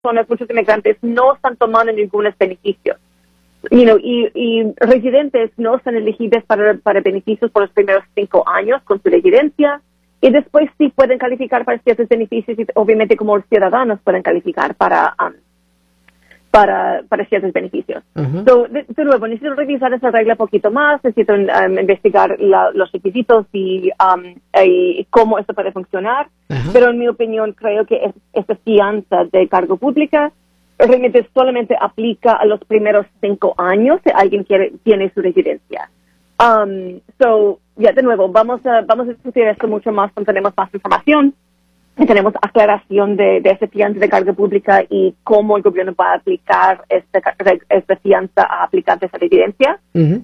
personas, muchos inmigrantes, no están tomando ningunos beneficios. Y residentes no están elegibles para beneficios por los primeros 5 años con su residencia, y después sí pueden calificar para ciertos beneficios, y obviamente como los ciudadanos pueden calificar para ciertos beneficios. So, de nuevo, necesito revisar esa regla un poquito más, necesito investigar los requisitos y cómo esto puede funcionar, pero en mi opinión creo que esta fianza de cargo pública realmente solamente aplica a los primeros 5 años si alguien tiene su residencia. De nuevo, vamos a discutir esto mucho más cuando tenemos más información. Tenemos aclaración de esa fianza de carga pública y cómo el gobierno va a aplicar esta fianza a aplicantes a residencia.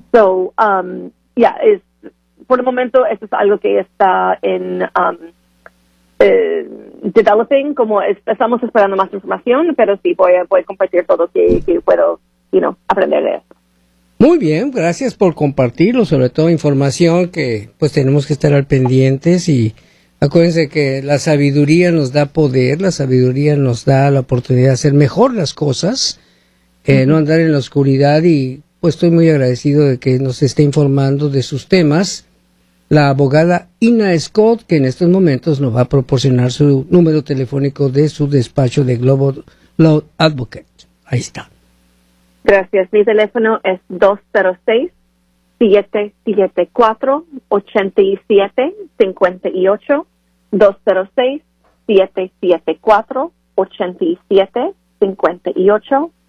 Por el momento, esto es algo que está en developing, como estamos esperando más información, pero sí voy a compartir todo que puedo, aprender de esto. Muy bien, gracias por compartirlo, sobre todo información que pues tenemos que estar al pendientes. Y acuérdense que la sabiduría nos da poder, la sabiduría nos da la oportunidad de hacer mejor las cosas, no andar en la oscuridad, y pues estoy muy agradecido de que nos esté informando de sus temas la abogada Ina Scott, que en estos momentos nos va a proporcionar su número telefónico de su despacho de Global Law Advocate. Ahí está. Gracias. Mi teléfono es 206-774-8758, 206-774-8758,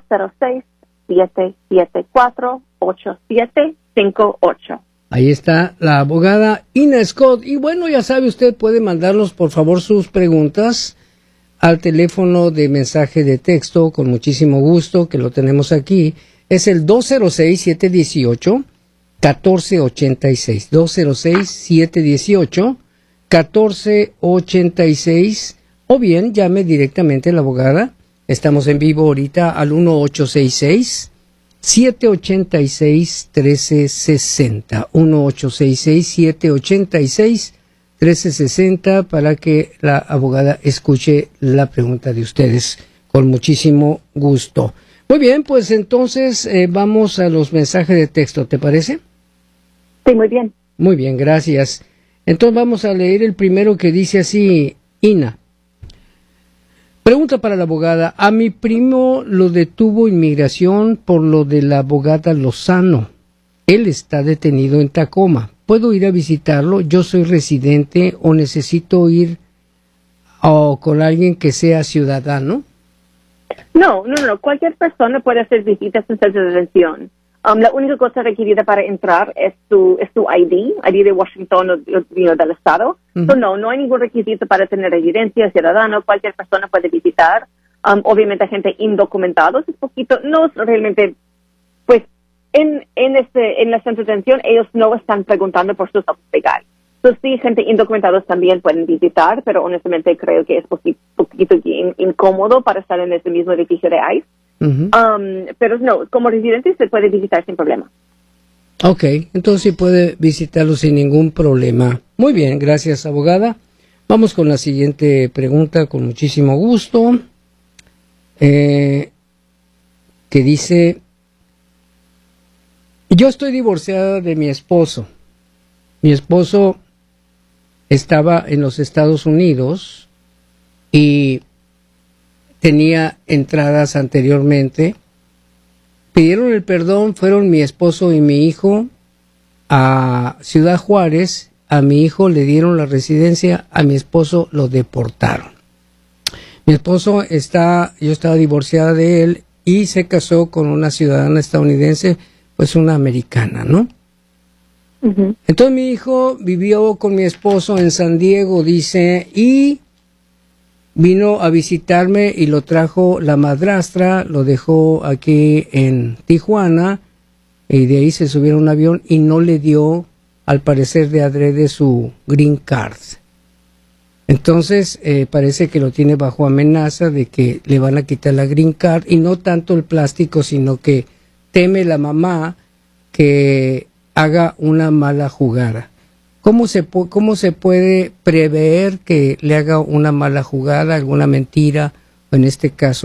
206-774-8758. Ahí está la abogada Ina Scott. Y bueno, ya sabe, usted puede mandarnos por favor sus preguntas al teléfono de mensaje de texto con muchísimo gusto, que lo tenemos aquí. Es el 206-718-1486. 206-718-1486. O bien llame directamente a la abogada. Estamos en vivo ahorita al 1866-786-1360. 1866-786-1360 para que la abogada escuche la pregunta de ustedes con muchísimo gusto. Muy bien, pues entonces vamos a los mensajes de texto, ¿te parece? Sí, muy bien. Muy bien, gracias. Entonces vamos a leer el primero, que dice así: Ina. Pregunta para la abogada. A mi primo lo detuvo inmigración por lo de la abogada Lozano. Él está detenido en Tacoma. ¿Puedo ir a visitarlo? Yo soy residente, o necesito ir con alguien que sea ciudadano. No. Cualquier persona puede hacer visitas en centros de detención. La única cosa requerida para entrar es tu ID de Washington o del estado. No hay ningún requisito para tener residencia, ciudadano. Cualquier persona puede visitar. Obviamente gente indocumentados es poquito, no es realmente, pues, en la centro de detención ellos no están preguntando por su estatus legal. Entonces sí, gente indocumentados también pueden visitar, pero honestamente creo que es poquito incómodo para estar en ese mismo edificio de ICE. Pero no, como residente se puede visitar sin problema. Ok, entonces sí puede visitarlo sin ningún problema. Muy bien, gracias, abogada. Vamos con la siguiente pregunta con muchísimo gusto. Que dice: yo estoy divorciada de mi esposo. Mi esposo estaba en los Estados Unidos y tenía entradas anteriormente. Pidieron el perdón, fueron mi esposo y mi hijo a Ciudad Juárez. A mi hijo le dieron la residencia, a mi esposo lo deportaron. Mi esposo yo estaba divorciada de él y se casó con una ciudadana estadounidense, pues una americana, ¿no? Entonces mi hijo vivió con mi esposo en San Diego, dice, y vino a visitarme y lo trajo la madrastra, lo dejó aquí en Tijuana y de ahí se subieron a un avión y no le dio, al parecer de adrede, su green card. Entonces parece que lo tiene bajo amenaza de que le van a quitar la green card, y no tanto el plástico, sino que teme la mamá que haga una mala jugada. ¿Cómo se puede prever que le haga una mala jugada, alguna mentira en este caso